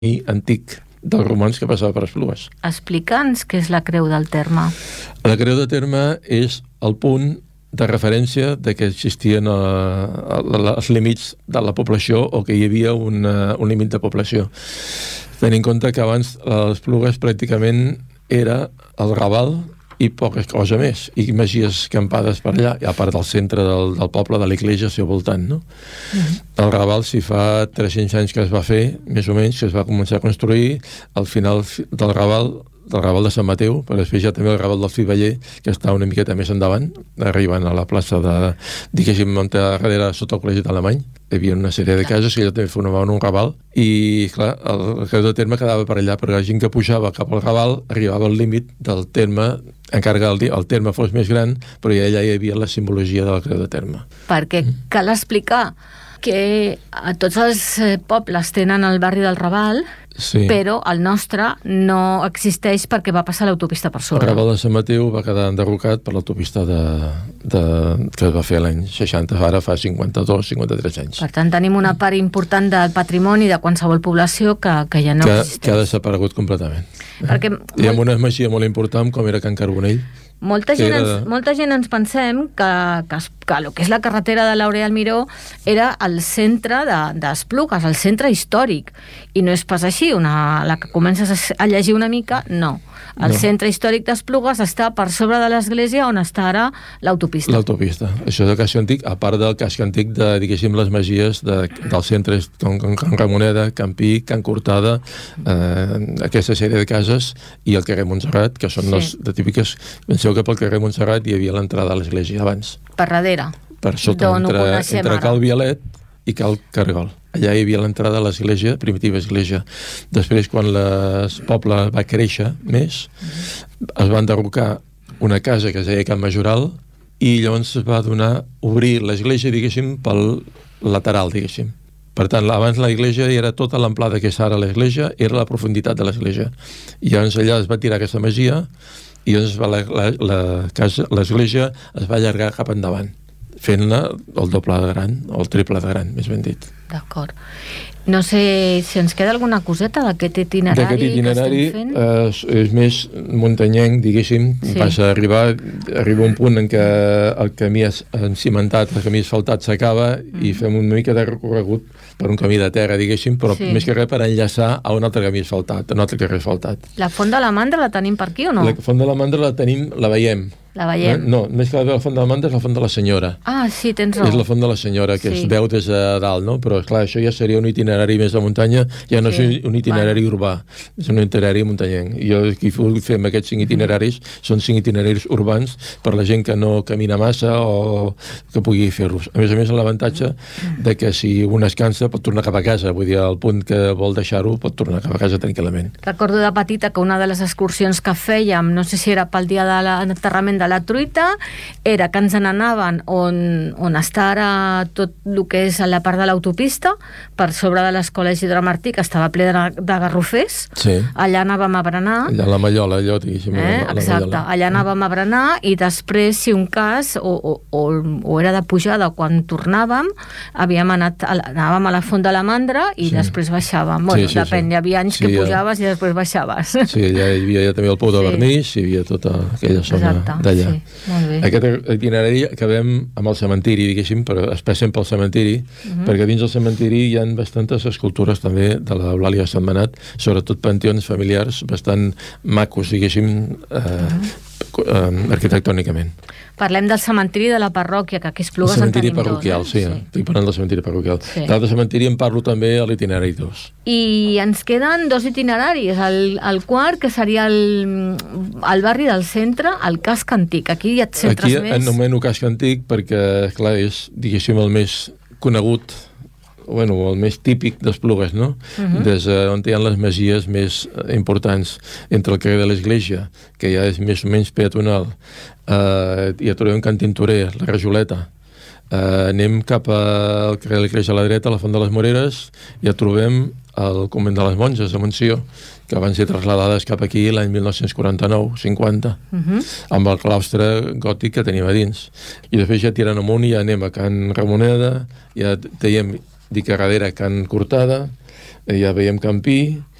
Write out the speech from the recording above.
antic dels romans que passava per Esplugues. Explica'ns què és la Creu del Terme. La Creu del Terme és el punt de referència de que existien els límits de la població o que hi havia un límit de població. Tenint en compte que abans les Esplugues pràcticament era el Raval i poca cosa més, i masies campades per allà, a part del centre del poble, de l'església, al seu voltant, no? El Raval, si fa 300 anys que es va fer, més o menys, que es va començar a construir, al final del Raval de Sant Mateu, però després ja també el Raval del Fiveller, que està una miqueta més endavant, arribant a la plaça de, diguéssim, darrere sota el col·legi d'Alemany. Hi havia una sèrie de cases que ja també formaven un Raval, i clar, el Creu del Terme quedava per allà, perquè la gent que pujava cap al Raval arribava al límit del terme, encara que el terme fos més gran, però ja allà hi havia la simbologia de la Creu del Terme. Perquè cal explicar que a tots els pobles tenen el barri del Raval, sí, però el nostre no existeix perquè va passar l'autopista per sobre. El Raval de Sant Mateu va quedar enderrocat per l'autopista que es va fer l'any 60, ara fa 52-53 anys. Per tant, tenim una part important del patrimoni de qualsevol població que ja no existeix. Que ha desaparegut completament. Perquè hi ha una masia molt important com era Can Carbonell. Molta gent ens pensem que el que és la carretera de l'Aureal Miró era el centre d'Esplugues, el centre històric, i no és pas així. La que comences a llegir una mica, no. El centre històric d'Esplugues està per sobre de l'església on està ara l'autopista. L'autopista. Això és el casc antic, a part del casc antic de, diguéssim, les masies del centre, com Can Ramoneda, Can Pi, Can Cortada, aquesta sèrie de cases, i el carrer Montserrat, que són les típiques. Penseu que pel carrer Montserrat hi havia l'entrada a l'església abans. Per darrere. Per sota, entre Cal Vialet i Cal Cargol. Allà hi havia l'entrada a l'església, primitiva església. Després, quan el poble va créixer més, es va enderrocar una casa que es deia Can Majoral, i llavors es va obrir l'església, diguéssim, pel lateral, diguéssim. Per tant, abans l'església era tota l'amplada que és ara l'església, era la profunditat de l'església. I llavors allà es va tirar aquesta masia, i llavors l'església es va allargar cap endavant, fent-la el doble de gran, o el triple de gran, més ben dit. D'acord. No sé si ens queda alguna coseta d'aquest itinerari que estem fent. És més muntanyenc, diguéssim. Sí. Arriba un punt en què el camí encimentat, el camí asfaltat s'acaba, i fem una mica de recorregut per un camí de terra, diguéssim, però més que res per enllaçar a un altre camí asfaltat, a un altre carrer asfaltat. La Font de la Mandra la tenim per aquí o no? La Font de la Mandra la veiem. La veiem? No, més que la Font de la Mandra és la Font de la Senyora. Ah, sí, tens raó. És la Font de la Senyora, que es veu des de dalt, no? Però, clar, això ja seria un itinerari més de muntanya, ja no és un itinerari urbà, és un itinerari muntanyenc. Jo aquí fer amb aquests 5 itineraris, són 5 itineraris urbans per la gent que no camina massa o que pugui fer-los. A més, l'avantatge de que si un es cansa pot tornar cap a casa, vull dir, al punt que vol deixar-ho pot tornar cap a casa tranquil·lament. Recordo de petita que una de les excursions que fèiem, no sé si era pel dia de l'enterrament de la truita, era que ens n'anaven on està ara tot el que és la part de l'autopista, per sobre de l'escola Isidre Martí, que estava ple de garrofers. Sí. Allà anàvem a berenar. Allà a la Mallola, allò, diguéssim. Exacte, allà anàvem a berenar, i després, si un cas, o era de pujada quan tornàvem, anàvem a la Font de la Mandra i després baixàvem. Bueno, depèn, hi havia anys que pujaves i després baixaves. Sí, allà hi havia també el Pou de Vernís, hi havia tota aquella zona d'allà. Aquest itinerari acabem amb el cementiri, diguéssim, però es passem pel cementiri, perquè dins del cementiri hi ha bastantes escultures també de l'Eulàlia de Sentmenat, sobretot panteons familiars bastant macos, diguéssim, arquitectònicament. Parlem del cementiri de la parròquia, que aquí a Esplugues en tenim dos. Estic parlant del cementiri parroquial. L'altre cementiri en parlo també a l'itinerari 2. I ens queden 2 itineraris. El quart, que seria el barri del centre, el casc antic. Aquí hi ha centres més... Aquí anomeno casc antic perquè, clar, és, diguéssim, el més conegut, el més típic d'Esplugues, no? Des on hi ha les masies més importants, entre el carrer de l'Església, que ja és més o menys peatonal, ja trobem Can Tintorer, la Rajoleta, anem cap al carrer de l'Església a la dreta, a la Font de les Moreres, ja trobem el convent de les Monges, de Montsió, que van ser trasladades cap aquí l'any 1949-50, amb el claustre gòtic que tenim a dins. I després ja tirant amunt i ja anem a Can Ramoneda, ja teiem dic a darrere Can Cortada, Ja veiem Campí,